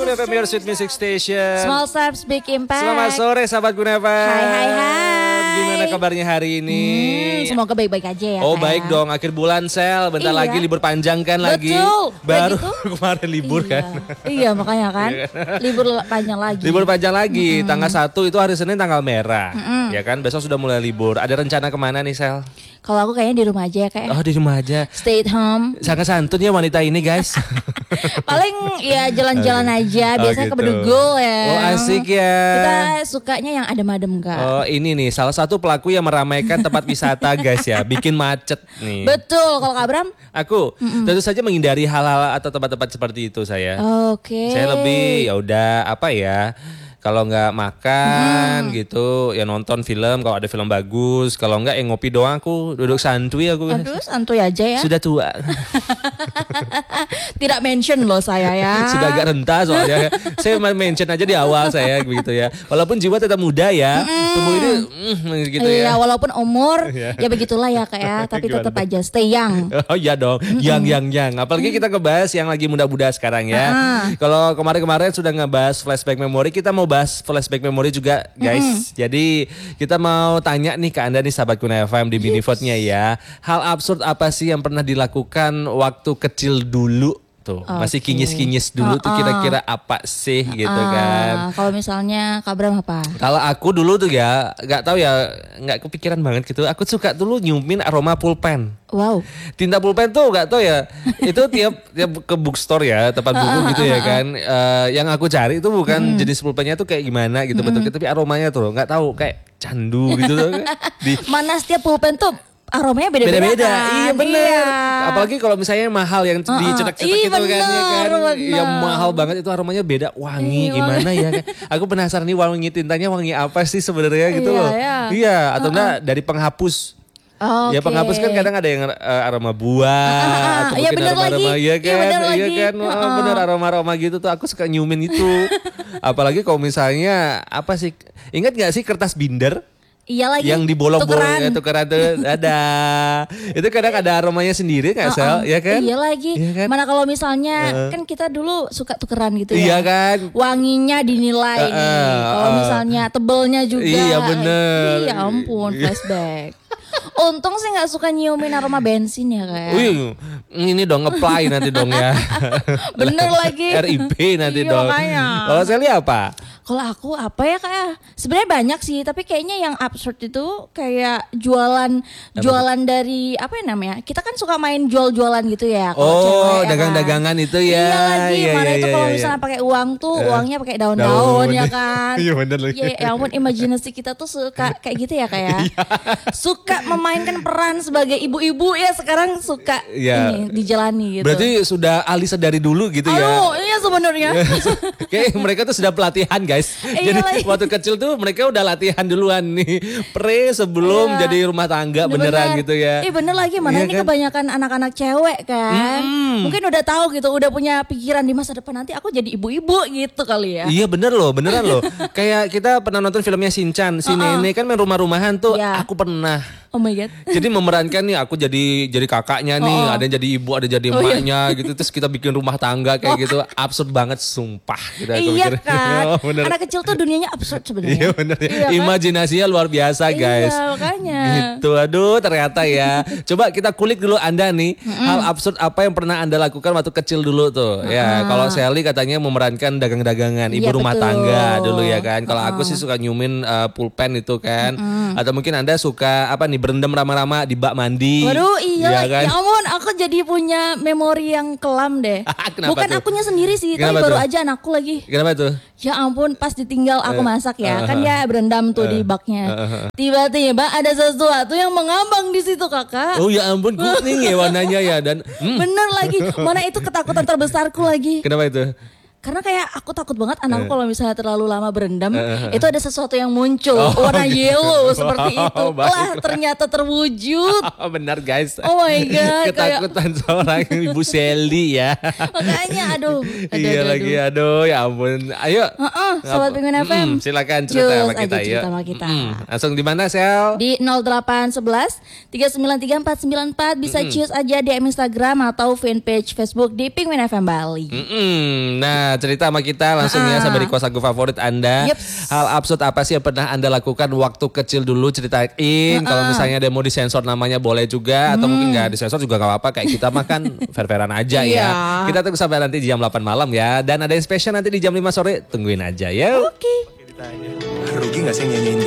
Pengen FM, your sweet music station. Small steps, big impact. Selamat sore sahabat Gunawan. Hai. Gimana kabarnya hari ini? Semoga baik-baik aja ya. Oh baik dong, akhir bulan Sel. Bentar lagi libur panjang kan lagi. Betul. Baru kemarin libur kan. Iya makanya kan. Libur panjang lagi. Libur panjang lagi. Tanggal 1 itu hari Senin tanggal merah. Ya kan, besok sudah mulai libur. Ada rencana kemana nih Sel? Kalau aku kayaknya di rumah aja ya kayak. Oh di rumah aja. Stay at home. Sangat santun ya wanita ini guys. Paling ya jalan-jalan aja. Biasanya gitu. ke Bedugul ya. Oh asik ya. Kita sukanya yang adem-adem kak. Oh ini nih salah satu pelaku yang meramaikan tempat wisata guys ya. Bikin macet nih. Betul. Kalau Kak Abram? Aku tentu saja menghindari hal-hal atau tempat-tempat seperti itu saya. Oke. Saya lebih ya udah apa ya. Kalau nggak makan gitu, ya nonton film. Kalau ada film bagus, kalau nggak ya ngopi doang. Aku duduk santuy aku. Aduh, santuy aja ya. Sudah tua. Tidak mention loh saya ya. Sudah agak renta soalnya. Saya mention aja di awal saya begitu ya. Walaupun jiwa tetap muda ya, tubuh ini gitu ya. Iya, walaupun umur ya begitulah ya kak ya. Tapi tetap aja stay young. Oh iya dong, yang. Apalagi kita ngebahas yang lagi muda-muda sekarang ya. Kalau kemarin-kemarin sudah ngebahas flashback memori, kita mau bahas flashback memori juga guys. Jadi kita mau tanya nih ke Anda nih sahabat Kuna FM di mini vote-nya ya. Hal absurd apa sih yang pernah dilakukan waktu kecil dulu? Tuh, masih kinyis-kinyis dulu tuh kira-kira apa sih gitu kan. Kalau misalnya Kak Bram apa? Kalau aku dulu tuh ya, nggak tahu ya, nggak kepikiran banget gitu. Aku suka dulu nyumin aroma pulpen. Wow. Tinta pulpen tuh nggak tahu ya. Itu tiap ke bookstore ya, tempat buku gitu ya kan. Yang aku cari itu bukan jenis pulpennya tuh kayak gimana gitu betul. Tapi aromanya tuh nggak tahu kayak candu gitu tuh. Mana setiap pulpen tuh aromanya beda-beda kan? Iya bener. Apalagi kalau misalnya mahal yang dicetak-cetak gitu kan, ya kan. Ya mahal banget itu aromanya beda, wangi gimana ya kan. Aku penasaran nih wangi tintanya wangi apa sih sebenarnya gitu loh. Iya, atau enggak dari penghapus. Ya penghapus kan kadang ada yang aroma buah atau mungkin aroma-aroma ya kan. Iya kan. Bener aroma-aroma gitu tuh aku suka nyumin itu. Apalagi kalau misalnya apa sih? Ingat gak sih kertas binder? Iya lagi. Yang dibolong-bolong tukeran tuh ada. Itu kadang ada aromanya sendiri nggak Sel? Ya kan? Iya lagi. Iya kan? Mana kalau misalnya kan kita dulu suka tukeran gitu ya. Iya kan? Wanginya dinilai nih. Kalau misalnya tebelnya juga. Iya bener. Iya ampun flashback. Untung sih nggak suka nyiumin aroma bensin ya kayak. Ini dong apply nanti dong ya. Bener lagi. RIP nanti iya, dong. Makanya. Kalau Sally apa? Kalau aku apa ya kayak sebenarnya banyak sih tapi kayaknya yang absurd itu kayak jualan dari apa ya namanya kita kan suka main jualan gitu ya. Oh cewek, dagang-dagangan kan? itu ya. Iya lagi mana itu kalau iya. misalnya pakai uang tuh uangnya pakai daun-daun ya kan. Iya bener lagi. Ya ampun imajinasi kita tuh suka kayak gitu ya kayak. Suka memainkan peran sebagai ibu-ibu ya sekarang suka ini dijalani gitu. Berarti sudah alisa dari dulu gitu ya. Oh iya sebenarnya. Kayak mereka tuh sudah pelatihan guys. Jadi waktu kecil tuh mereka udah latihan duluan nih sebelum jadi rumah tangga beneran gitu ya. Bener lagi mana ini kan? Kebanyakan anak-anak cewek kan. Mungkin udah tahu gitu udah punya pikiran di masa depan nanti aku jadi ibu-ibu gitu kali ya. Iya beneran loh. Kayak kita pernah nonton filmnya Shinchan. Si Nenek kan main rumah-rumahan tuh aku pernah. Oh my god. Jadi memerankan nih aku jadi kakaknya nih, ada yang jadi ibu, ada jadi emaknya gitu. Terus kita bikin rumah tangga kayak gitu. Absurd banget sumpah gitu aku iya mikir. kan. Anak kecil tuh dunianya absurd sebenarnya. Iya bener. Iya, kan? Imajinasinya luar biasa guys. Iya makanya. Gitu aduh ternyata ya. Coba kita kulik dulu Anda nih. Hal absurd apa yang pernah Anda lakukan waktu kecil dulu tuh. Ya kalau Sally katanya memerankan dagang-dagangan, ibu rumah tangga dulu ya kan. Kalau aku sih suka nyumin pulpen itu kan. Atau mungkin Anda suka apa nih berendam rama-rama di bak mandi. Waduh iya kan? Ya ampun aku jadi punya memori yang kelam deh. Bukan tuh? akunya sendiri sih. Kenapa tapi baru tuh? aja anakku lagi. Kenapa tuh? Ya ampun pas ditinggal aku masak ya. Kan dia berendam tuh di baknya. Tiba-tiba ada sesuatu yang mengambang di situ kakak. Oh ya ampun kuning ya warnanya ya. Dan bener lagi. Mana itu ketakutan terbesarku lagi. Kenapa itu? Karena kayak aku takut banget anakku kalau misalnya terlalu lama berendam itu ada sesuatu yang muncul warna yellow seperti itu. Wah ternyata terwujud. Benar guys. Oh my god. Ketakutan seorang ibu Sally ya. Makanya aduh. Iya lagi aduh ya ampun. Ayo. Sobat Penguin FM. Silakan cerita sama kita yuk. Langsung di mana Sel? Di 0811 393 494 bisa choose aja DM Instagram atau fanpage Facebook di Penguin FM Bali. Nah cerita sama kita langsung ya sampai request lagu favorit Anda. Hal absurd apa sih yang pernah Anda lakukan waktu kecil dulu, ceritain. Kalau misalnya ada mau disensor namanya boleh juga, atau mungkin nggak disensor juga nggak apa-apa. Kayak kita makan fair-fairan aja ya. Kita tunggu sampai nanti jam 8 malam ya. Dan ada yang spesial nanti di jam 5 sore, tungguin aja ya. Oke. Rugi gak sih nyanyiin